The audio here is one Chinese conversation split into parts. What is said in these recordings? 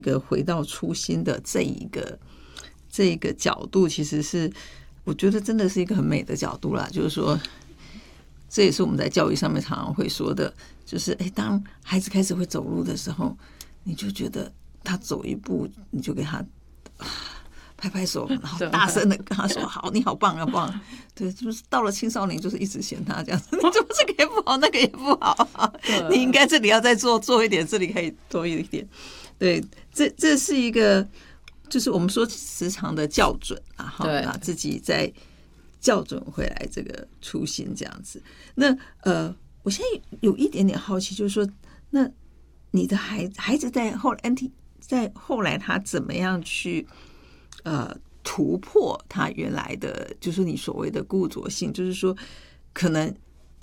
个回到初心的这一个角度，其实是我觉得真的是一个很美的角度啦。就是说，这也是我们在教育上面常常会说的，就是当孩子开始会走路的时候，你就觉得他走一步，你就给他拍拍手，然后大声的跟他说：“好，你好棒啊，棒！”对，就是到了青少年，就是一直嫌他这样子，你怎么这个也不好，那个也不好，你应该这里要再做一点，这里可以多一点。对，这是一个，就是我们说时常的校准啊，把自己再校准回来这个初心这样子。那我现在有一点点好奇，就是说，那你的孩子在后来他怎么样去突破他原来的，就是你所谓的固着性，就是说可能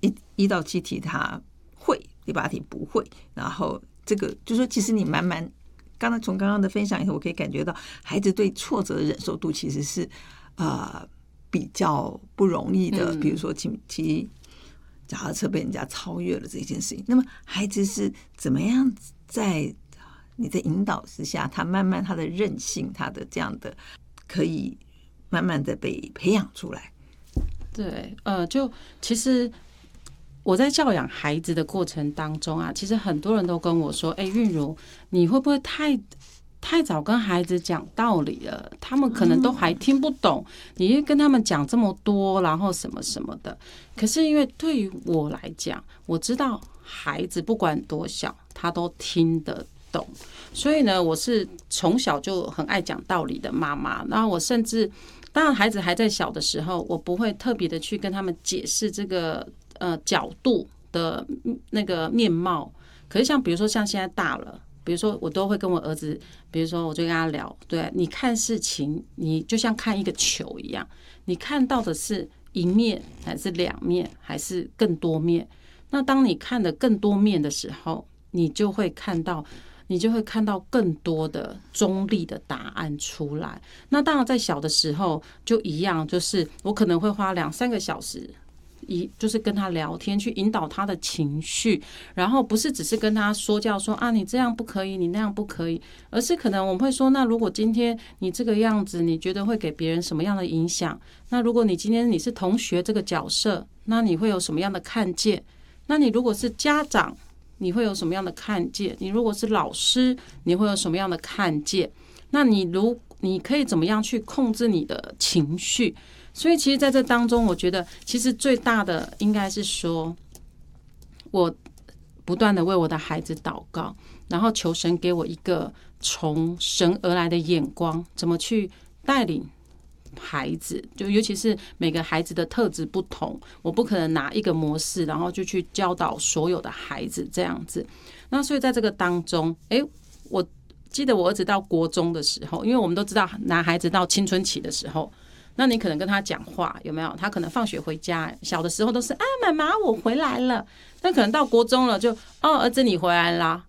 1到7题他会，第8题不会，然后这个就是说其实你从刚刚的分享以后，我可以感觉到孩子对挫折的忍受度其实是比较不容易的。比如说骑脚踏车被人家超越了这件事情，那么孩子是怎么样在你的引导之下，他慢慢他的韧性，他的这样的可以慢慢的被培养出来？ 对，就其实我在教养孩子的过程当中啊，其实很多人都跟我说：“韵如，你会不会太早跟孩子讲道理了？他们可能都还听不懂，你跟他们讲这么多，然后什么什么的。”可是因为对于我来讲，我知道孩子不管多小，他都听得懂，所以呢，我是从小就很爱讲道理的妈妈。然后我甚至，当然孩子还在小的时候，我不会特别的去跟他们解释这个角度的那个面貌。可是像比如说像现在大了，比如说我都会跟我儿子，比如说我就跟他聊，对，你看事情，你就像看一个球一样，你看到的是一面还是2面还是更多面？那当你看的更多面的时候，你就会看到更多的中立的答案出来。那当然在小的时候就一样，就是我可能会花2-3个小时就是跟他聊天，去引导他的情绪，然后不是只是跟他说教说啊，你这样不可以，你那样不可以，而是可能我们会说，那如果今天你这个样子，你觉得会给别人什么样的影响？那如果你今天你是同学这个角色，那你会有什么样的看见？那你如果是家长，你会有什么样的看见？你如果是老师，你会有什么样的看见？那你可以怎么样去控制你的情绪？所以其实在这当中，我觉得其实最大的应该是说，我不断的为我的孩子祷告，然后求神给我一个从神而来的眼光，怎么去带领孩子，就尤其是每个孩子的特质不同，我不可能拿一个模式，然后就去教导所有的孩子这样子。那所以在这个当中，我记得我儿子到国中的时候，因为我们都知道男孩子到青春期的时候，那你可能跟他讲话有没有？他可能放学回家，小的时候都是啊，妈妈我回来了。那可能到国中了就儿子你回来啦，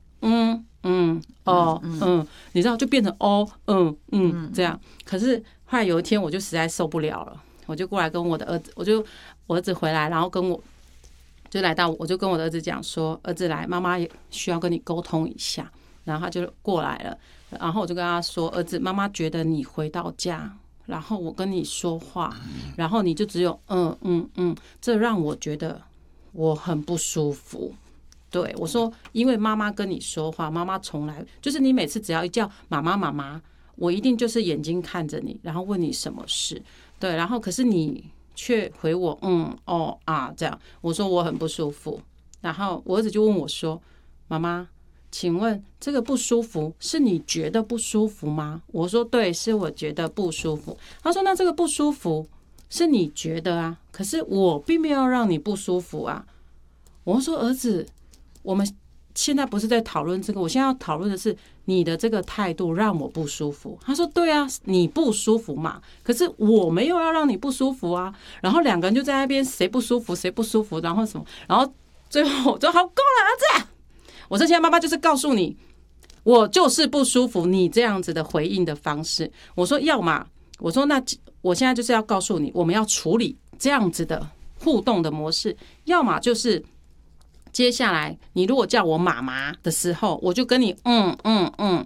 你知道就变成这样。可是后来有一天我就实在受不了了，我就过来跟我的儿子，我儿子回来，然后我就跟我的儿子讲说，儿子来，妈妈也需要跟你沟通一下。然后他就过来了，然后我就跟他说，儿子，妈妈觉得你回到家，然后我跟你说话，然后你就只有这让我觉得我很不舒服。对，我说，因为妈妈跟你说话，妈妈从来就是你每次只要一叫妈妈妈妈，我一定就是眼睛看着你，然后问你什么事。对，然后可是你却回我这样，我说我很不舒服。然后我儿子就问我说，妈妈，请问这个不舒服是你觉得不舒服吗？我说对，是我觉得不舒服。他说那这个不舒服是你觉得啊，可是我并没有让你不舒服啊。我说儿子，我们现在不是在讨论这个，我现在要讨论的是你的这个态度让我不舒服。他说对啊，你不舒服嘛，可是我没有要让你不舒服啊。然后2个人就在那边谁不舒服谁不舒服，然后什么，然后最后我说好够了儿子，我说现在妈妈就是告诉你，我就是不舒服你这样子的回应的方式。我说要嘛，我说那我现在就是要告诉你，我们要处理这样子的互动的模式，要么就是接下来你如果叫我妈妈的时候，我就跟你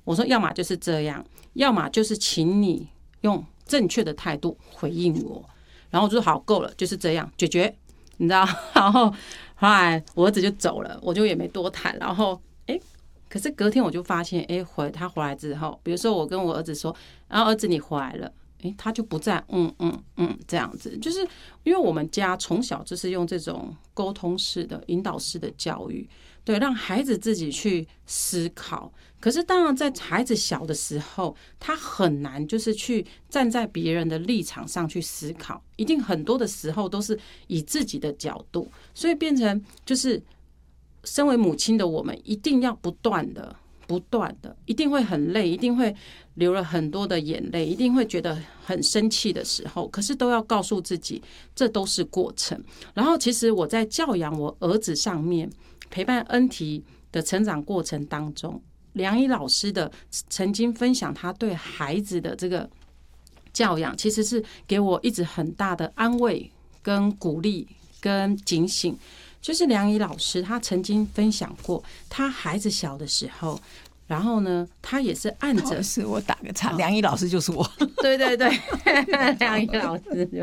我说要么就是这样，要么就是请你用正确的态度回应我。然后我就说好，够了，就是这样解决，你知道？然后后来我儿子就走了，我就也没多谈。然后可是隔天我就发现，他回来之后，比如说我跟我儿子说，然后儿子你回来了。他就不再这样子，就是因为我们家从小就是用这种沟通式的、引导式的教育，对，让孩子自己去思考。可是当然，在孩子小的时候，他很难就是去站在别人的立场上去思考，一定很多的时候都是以自己的角度，所以变成就是身为母亲的我们，一定要不断的，一定会很累，一定会流了很多的眼泪，一定会觉得很生气的时候，可是都要告诉自己，这都是过程。然后，其实我在教养我儿子上面，陪伴恩缇的成长过程当中，梁怡老师的曾经分享他对孩子的这个教养，其实是给我一直很大的安慰、跟鼓励、跟警醒。就是梁怡老师他曾经分享过，他孩子小的时候，然后呢，他也是按着， 是我打个岔，梁怡老师就是我， 对对对，梁怡老师就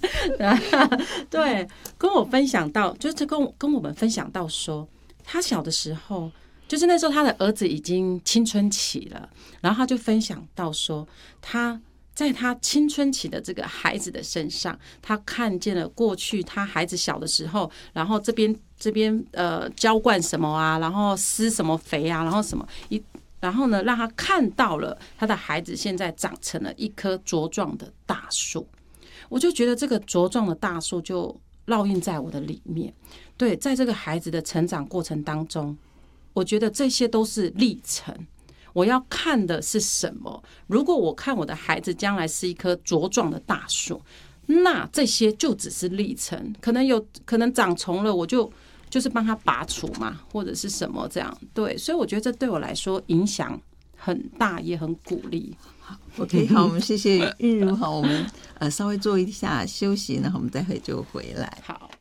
对，跟我分享到，就是跟我们分享到说，他小的时候，就是那时候他的儿子已经青春期了，然后他就分享到说，他在他青春期的这个孩子的身上，他看见了过去他孩子小的时候，然后这边浇灌什么啊，然后施什么肥啊，然后什么然后呢，让他看到了他的孩子现在长成了一棵茁壮的大树。我就觉得这个茁壮的大树就烙印在我的里面。对，在这个孩子的成长过程当中，我觉得这些都是历程。我要看的是什么？如果我看我的孩子将来是一棵茁壮的大树，那这些就只是历程。可能长虫了，我就是帮他拔除嘛，或者是什么这样。对，所以我觉得这对我来说影响很大，也很鼓励。 OK， 好，我们谢谢韵如。好，我们稍微做一下休息，然后我们待会就回来。 好。